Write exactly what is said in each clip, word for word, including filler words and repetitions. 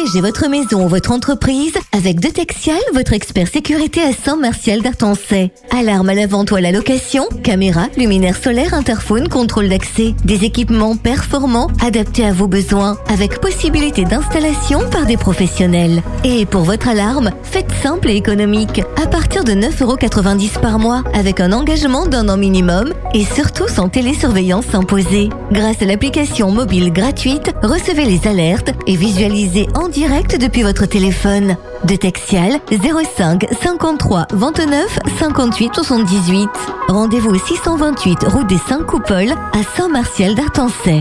Protégez votre maison ou votre entreprise avec Detexial, votre expert sécurité à Saint-Martial-d'Artancey. Alarme à la vente ou à la location, caméra, luminaire solaire, interphone, contrôle d'accès. Des équipements performants adaptés à vos besoins avec possibilité d'installation par des professionnels. Et pour votre alarme, faites simple et économique. À partir de neuf euros quatre-vingt-dix par mois avec un engagement d'un an minimum et surtout sans télésurveillance imposée. Grâce à l'application mobile gratuite, recevez les alertes et visualisez en direct depuis votre téléphone. Detexial zéro cinq cinquante-trois vingt-neuf cinquante-huit soixante-dix-huit. Rendez-vous au six cent vingt-huit route des cinq Coupoles à Saint-Martial-d'Artancey.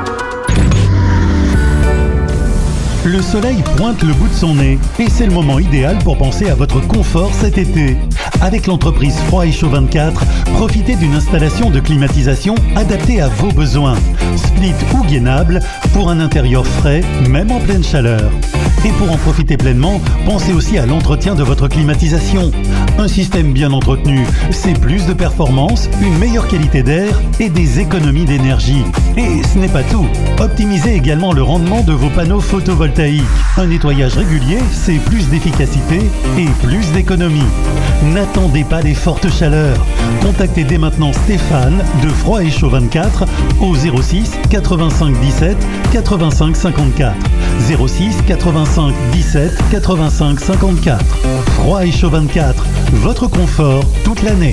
Le soleil pointe le bout de son nez et c'est le moment idéal pour penser à votre confort cet été. Avec l'entreprise Froid et Chaud vingt-quatre, profitez d'une installation de climatisation adaptée à vos besoins. Split ou gainable pour un intérieur frais, même en pleine chaleur. Et pour en profiter pleinement, pensez aussi à l'entretien de votre climatisation. Un système bien entretenu, c'est plus de performance, une meilleure qualité d'air et des économies d'énergie. Et ce n'est pas tout. Optimisez également le rendement de vos panneaux photovoltaïques. Un nettoyage régulier, c'est plus d'efficacité et plus d'économie. N'attendez pas les fortes chaleurs. Contactez dès maintenant Stéphane de Froid et Chaud vingt-quatre au zéro six quatre-vingt-cinq dix-sept quatre-vingt-cinq cinquante-quatre. zéro six quatre-vingt-cinq dix-sept quatre-vingt-cinq cinquante-quatre. Froid et Chaud vingt-quatre, votre confort toute l'année.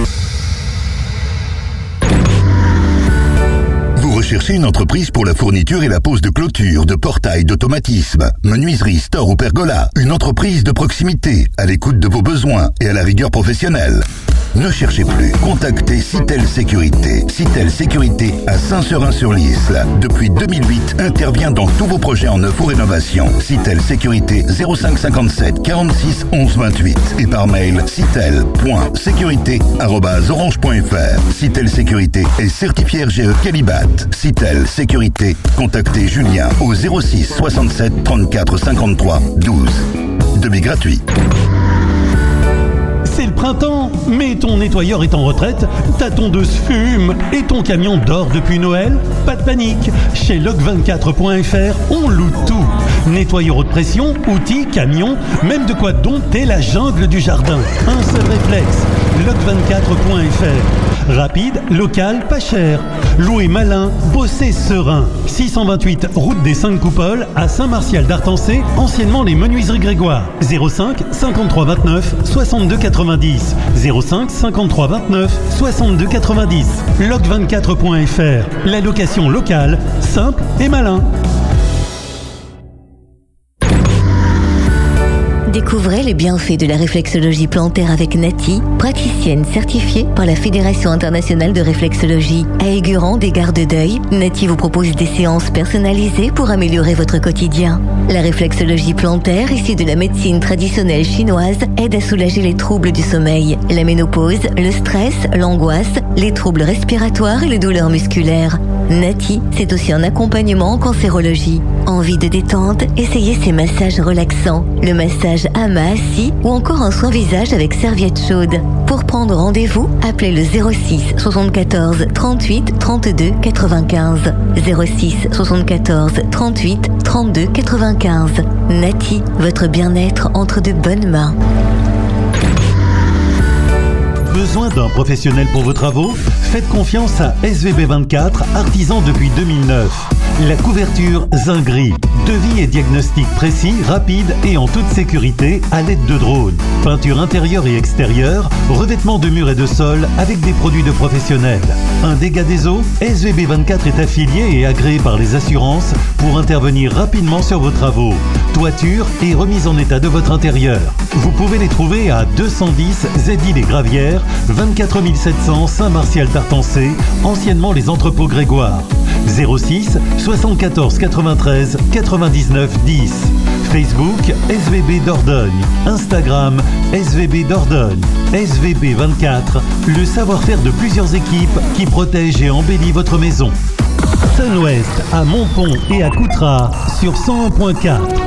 Vous recherchez une entreprise pour la fourniture et la pose de clôture, de portail, d'automatisme, menuiserie, store ou pergola. Une entreprise de proximité, à l'écoute de vos besoins et à la rigueur professionnelle. Ne cherchez plus. Contactez Citel Sécurité. Citel Sécurité à Saint-Seurin-sur-Lisle. Depuis deux mille huit, intervient dans tous vos projets en neuf ou rénovation. Citel Sécurité zéro cinq cinquante-sept quarante-six onze vingt-huit et par mail citel point sécurité arobase orange point f r. Citel Sécurité est certifié R G E Qualibat. Citel Sécurité. Contactez Julien au zéro six soixante-sept trente-quatre cinquante-trois douze. Devis gratuit. C'est le printemps, mais ton nettoyeur est en retraite, ta tondeuse fume et ton camion dort depuis Noël? Pas de panique, chez loc vingt-quatre point f r, on loue tout. Nettoyeur haute pression, outils, camions, même de quoi dompter la jungle du jardin. Un seul réflexe, loc vingt-quatre point f r. Rapide, local, pas cher. Louer malin, bosser serein. six cent vingt-huit route des cinq Coupoles à Saint-Martial-d'Artancey, anciennement les menuiseries Grégoire. zéro cinq cinquante-trois vingt-neuf soixante-deux quatre-vingt-dix. zéro cinq cinquante-trois vingt-neuf soixante-deux quatre-vingt-dix. loc vingt-quatre point f r. La location locale, simple et malin. Découvrez les bienfaits de la réflexologie plantaire avec Nati, praticienne certifiée par la Fédération internationale de réflexologie. À Aiguran des Gardes d'Œil, Nati vous propose des séances personnalisées pour améliorer votre quotidien. La réflexologie plantaire, issue de la médecine traditionnelle chinoise, aide à soulager les troubles du sommeil, la ménopause, le stress, l'angoisse, les troubles respiratoires et les douleurs musculaires. Nati, c'est aussi un accompagnement en cancérologie. Envie de détente? Essayez ces massages relaxants. Le massage Ama assis ou encore un soin visage avec serviette chaude. Pour prendre rendez-vous, appelez le zéro six soixante-quatorze trente-huit trente-deux quatre-vingt-quinze. zéro six soixante-quatorze trente-huit trente-deux quatre-vingt-quinze. Nati, votre bien-être entre de bonnes mains. Besoin d'un professionnel pour vos travaux? Faites confiance à S V B vingt-quatre, artisan depuis deux mille neuf. La couverture Zingri. Devis et diagnostic précis, rapide et en toute sécurité à l'aide de drones. Peinture intérieure et extérieure, revêtement de murs et de sol avec des produits de professionnels. Un dégât des eaux? S V B vingt-quatre est affilié et agréé par les assurances pour intervenir rapidement sur vos travaux. Toiture et remise en état de votre intérieur. Vous pouvez les trouver à deux cent dix Zeddy-les-Gravières, vingt-quatre mille sept cents Saint-Martial-d'Artancey, anciennement les entrepôts Grégoire. zéro six soixante-quatorze quatre-vingt-treize quatre-vingt-dix-neuf dix. Facebook S V B Dordogne. Instagram S V B Dordogne. S V B vingt-quatre, le savoir-faire de plusieurs équipes qui protègent et embellit votre maison. Sunwest à Montpont et à Coutras sur cent un point quatre.